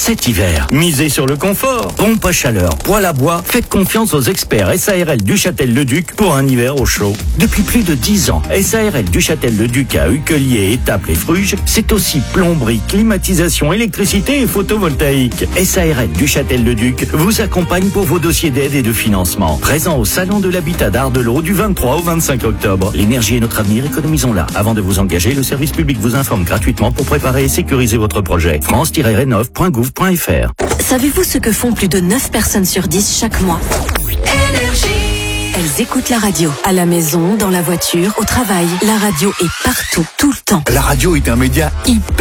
Cet hiver, misez sur le confort. Pompe à chaleur, poêle à bois, faites confiance aux experts SARL Duchâtel-le-Duc pour un hiver au chaud. Depuis plus de 10 ans, SARL Duchâtel-le-Duc à Uquelier, Étaples et Fruges, c'est aussi plomberie, climatisation, électricité et photovoltaïque. SARL Duchâtel-le-Duc vous accompagne pour vos dossiers d'aide et de financement. Présent au Salon de l'Habitat d'Ardelot du 23 au 25 octobre. L'énergie est notre avenir, économisons-la. Avant de vous engager, le service public vous informe gratuitement pour préparer et sécuriser votre projet. France-rénov.gouv.fr. Savez-vous ce que font plus de 9 personnes sur 10 chaque mois? Elles écoutent la radio. À la maison, dans la voiture, au travail. La radio est partout, tout le temps. La radio est un média hyper